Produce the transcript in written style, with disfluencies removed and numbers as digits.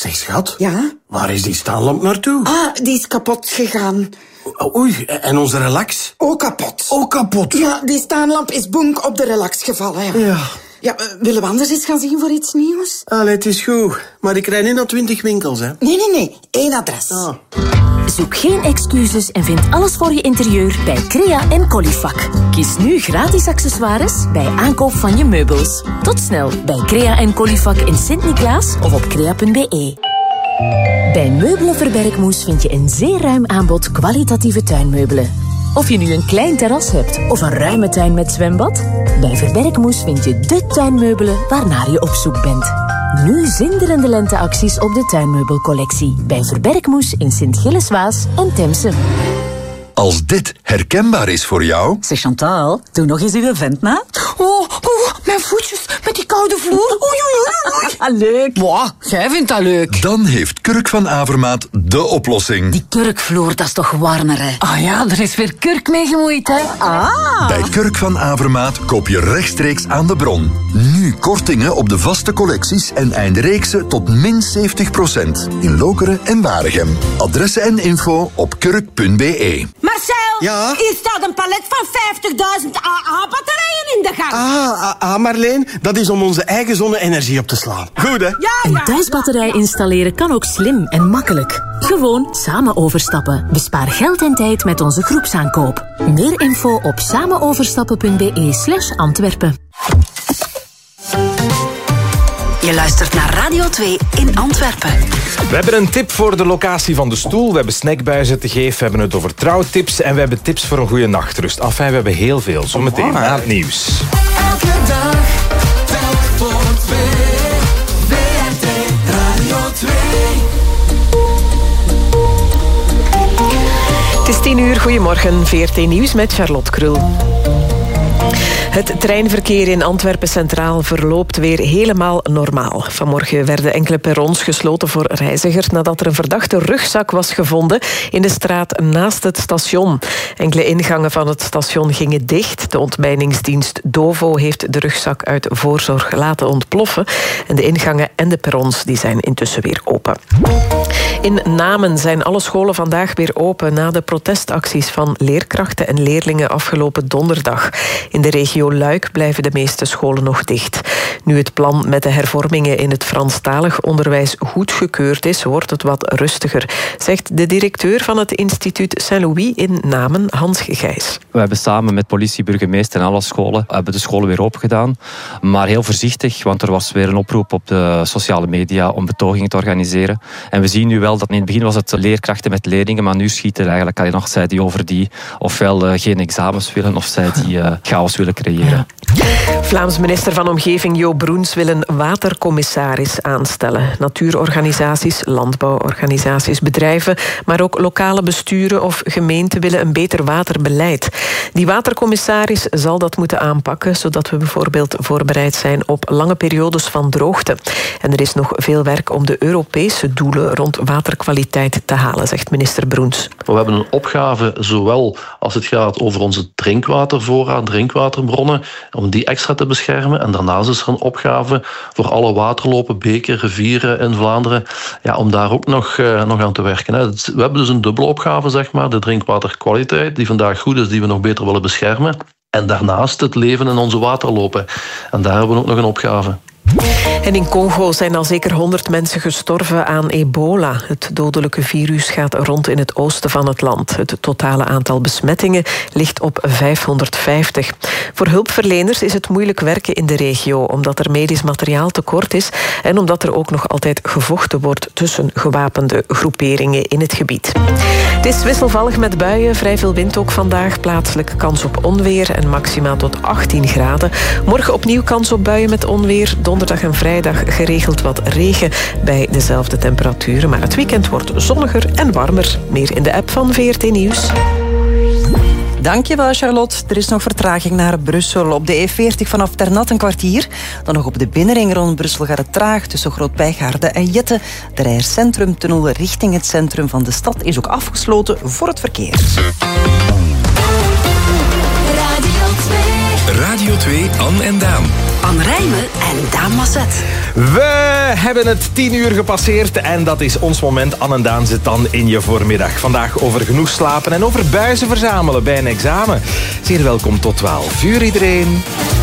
Zeg, schat. Ja? Waar is die staanlamp naartoe? Die is kapot gegaan. Oei, en onze relax? Ook kapot. Ook kapot? Ja, die staanlamp is bonk op de relax gevallen. Ja. Ja, willen we anders eens gaan zien voor iets nieuws? Allee, het is goed. Maar ik rijd niet naar 20 winkels, hè. Nee. 1 adres. Zoek geen excuses en vind alles voor je interieur bij Crea en Colifac. Kies nu gratis accessoires bij aankoop van je meubels. Tot snel bij Crea en Colifac in Sint-Niklaas of op crea.be. Bij Meubelen Verbergmoes vind je een zeer ruim aanbod kwalitatieve tuinmeubelen. Of je nu een klein terras hebt of een ruime tuin met zwembad, bij Verbergmoes vind je de tuinmeubelen waarnaar je op zoek bent. Nu zinderende lenteacties op de tuinmeubelcollectie bij Verbergmoes in Sint-Gilles-Waas en Temse. Als dit herkenbaar is voor jou... Zeg Chantal, doe nog eens uw vent na. Oh, mijn voetjes met die koude vloer. Oei. Leuk. Wow, jij vindt dat leuk. Dan heeft Kurk van Avermaat de oplossing. Die kurkvloer, dat is toch warmer, hè? Ja, er is weer kurk mee gemoeid, hè. Bij Kurk van Avermaat koop je rechtstreeks aan de bron. Nu kortingen op de vaste collecties en eindreeksen tot min 70%. In Lokeren en Waregem. Adressen en info op kurk.be. Marcel, Ja? hier staat een palet van 50.000 AA-batterijen in de gang. Marleen, dat is om onze eigen zonne-energie op te slaan. Goed, hè? Een thuisbatterij installeren kan ook slim en makkelijk. Gewoon samen overstappen. Bespaar geld en tijd met onze groepsaankoop. Meer info op samenoverstappen.be/Antwerpen. Je luistert naar Radio 2 in Antwerpen. We hebben een tip voor de locatie van de stoel. We hebben snackbuizen te geven. We hebben het over trouwtips. En we hebben tips voor een goede nachtrust. Enfin, we hebben heel veel. Zometeen na het nieuws. Elke dag, telk voor 2. VRT Radio 2. Het is 10 uur. Goedemorgen. VRT Nieuws met Charlotte Krul. Het treinverkeer in Antwerpen Centraal verloopt weer helemaal normaal. Vanmorgen werden enkele perrons gesloten voor reizigers nadat er een verdachte rugzak was gevonden in de straat naast het station. Enkele ingangen van het station gingen dicht. De ontmijningsdienst Dovo heeft de rugzak uit voorzorg laten ontploffen. En de ingangen en de perrons die zijn intussen weer open. In Namen zijn alle scholen vandaag weer open na de protestacties van leerkrachten en leerlingen afgelopen donderdag. In de regio Luik blijven de meeste scholen nog dicht. Nu het plan met de hervormingen in het Franstalig onderwijs goedgekeurd is, wordt het wat rustiger, zegt de directeur van het instituut Saint-Louis in Namen, Hans Gijs. We hebben samen met politie, burgemeester en alle scholen hebben de scholen weer open gedaan. Maar heel voorzichtig, want er was weer een oproep op de sociale media om betogingen te organiseren. En we zien nu wel dat in het begin was het leerkrachten met leerlingen, maar nu schieten eigenlijk alleen nog zij die over die ofwel geen examens willen of zij die chaos willen creëren. Ja. Vlaams minister van Omgeving Jo Broens wil een watercommissaris aanstellen. Natuurorganisaties, landbouworganisaties, bedrijven, maar ook lokale besturen of gemeenten willen een beter waterbeleid. Die watercommissaris zal dat moeten aanpakken, zodat we bijvoorbeeld voorbereid zijn op lange periodes van droogte. En er is nog veel werk om de Europese doelen rond waterkwaliteit te halen, zegt minister Broens. We hebben een opgave, zowel als het gaat over onze drinkwatervoorraad, drinkwaterbronnen, om die extra te beschermen. En daarnaast is er een opgave voor alle waterlopen, beken, rivieren in Vlaanderen, om daar ook nog aan te werken. We hebben dus een dubbele opgave, zeg maar, de drinkwaterkwaliteit, die vandaag goed is, die we nog beter willen beschermen. En daarnaast het leven in onze waterlopen. En daar hebben we ook nog een opgave. En in Congo zijn al zeker 100 mensen gestorven aan ebola. Het dodelijke virus gaat rond in het oosten van het land. Het totale aantal besmettingen ligt op 550. Voor hulpverleners is het moeilijk werken in de regio, omdat er medisch materiaal tekort is en omdat er ook nog altijd gevochten wordt tussen gewapende groeperingen in het gebied. Het is wisselvallig met buien, vrij veel wind ook vandaag. Plaatselijk kans op onweer en maxima tot 18 graden. Morgen opnieuw kans op buien met onweer. Donderdag en vrijdag geregeld wat regen bij dezelfde temperaturen. Maar het weekend wordt zonniger en warmer. Meer in de app van VRT Nieuws. Dankjewel, Charlotte. Er is nog vertraging naar Brussel. Op de E40 vanaf Ternat een kwartier. Dan nog op de binnenring rond Brussel gaat het traag tussen Groot-Bijgaarden en Jette. De Rijers-Centrumtunnel richting het centrum van de stad is ook afgesloten voor het verkeer. Radio 2. Radio 2 Anne en Daan. Anne Rijmen en Daan Masset. We hebben het 10 uur gepasseerd en dat is ons moment. Anne en Daan zit dan in je voormiddag. Vandaag over genoeg slapen en over buizen verzamelen bij een examen. Zeer welkom tot 12 uur iedereen.